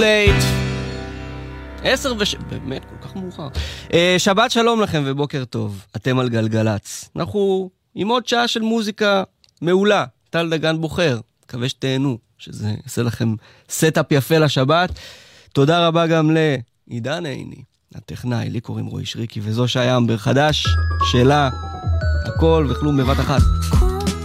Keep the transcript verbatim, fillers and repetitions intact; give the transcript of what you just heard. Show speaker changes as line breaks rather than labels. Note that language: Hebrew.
עשר וש... באמת, כל כך מאוחר. שבת שלום לכם ובוקר טוב. אתם על גלגלץ. אנחנו עם עוד שעה של מוזיקה מעולה. טל דגן בוחר. מקווה שתהנו, שזה יעשה לכם סטאפ יפה לשבת. תודה רבה גם לעידן עיני, הטכנאי, לי קוראים רועי שריקי, וזו שהיה אמבר חדש, שלה, הכל וכלום בבת אחת.